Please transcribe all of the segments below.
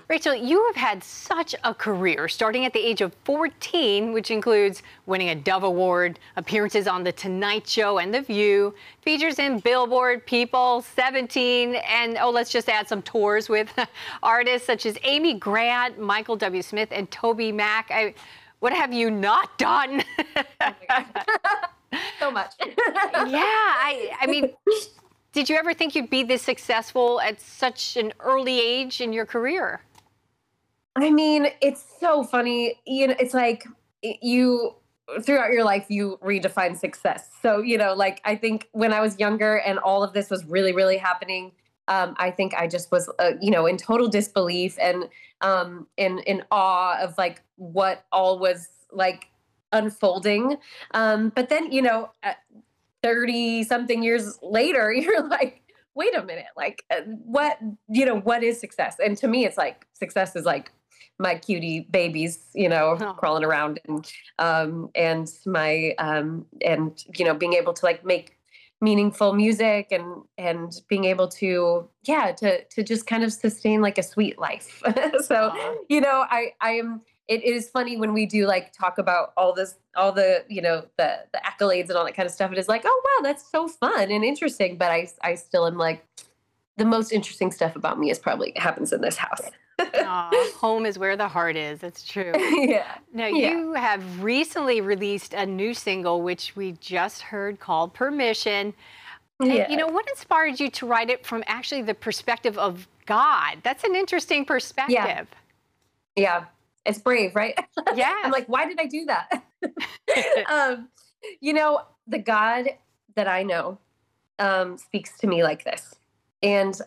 Rachel, you have had such a career, starting at the age of 14, which includes winning a Dove Award, appearances on The Tonight Show and The View, features in Billboard, People, 17, and let's just add some tours with artists such as Amy Grant, Michael W. Smith, and Toby Mac. What have you not done? Oh my God. So much. Yeah, I mean, did you ever think you'd be this successful at such an early age in your career? I mean, it's so funny. It's like you throughout your life you redefine success. So, like I think when I was younger and all of this was really, really happening, I think I just was, in total disbelief and in awe of like what all was like unfolding. But then, 30 something years later, you're like, wait a minute, like what is success? And to me, it's like success is like my cutie babies, Oh. crawling around and my, being able to like make meaningful music and being able to, yeah, to just kind of sustain like a sweet life. So, Aw. I am, it is funny when we do like talk about all this, all the, the accolades and all that kind of stuff. It is like, oh, wow, that's so fun and interesting. But I still am like, the most interesting stuff about me is probably happens in this house. Aw, home is where the heart is. It's true. Yeah. Now, Yeah. you have recently released a new single, which we just heard, called Permission. And, Yeah. what inspired you to write it from actually the perspective of God? That's an interesting perspective. Yeah. It's brave, right? I'm Yes. like, why did I do that? um, the God that I know speaks to me like this. And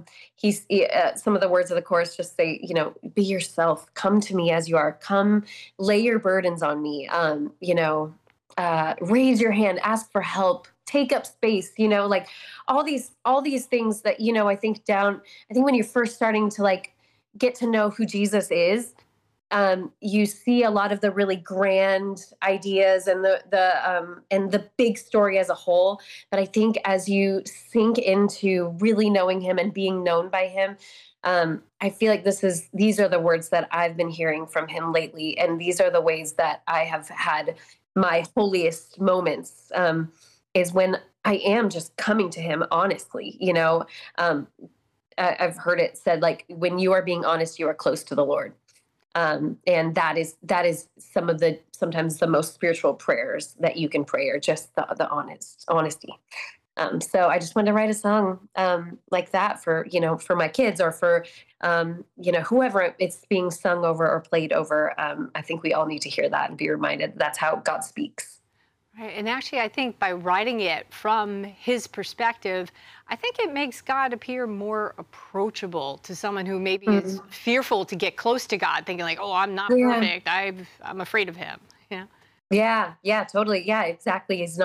some of the words of the chorus just say, be yourself, come to me as you are, come lay your burdens on me, raise your hand, ask for help, take up space, like all these things that, I think when you're first starting to like get to know who Jesus is, you see a lot of the really grand ideas and the big story as a whole. But I think as you sink into really knowing him and being known by him, I feel like these are the words that I've been hearing from him lately, and these are the ways that I have had my holiest moments. Is when I am just coming to him honestly. I've heard it said like when you are being honest, you are close to the Lord. And that is sometimes the most spiritual prayers that you can pray are just the honesty. So I just wanted to write a song like that for my kids or for whoever it's being sung over or played over. I think we all need to hear that and be reminded that's how God speaks. Right. And actually, I think by writing it from his perspective, I think it makes God appear more approachable to someone who maybe is fearful to get close to God, thinking like, oh, I'm not Yeah. perfect. I'm afraid of him. Yeah. Yeah. Yeah. Totally. Yeah. Exactly. He's not.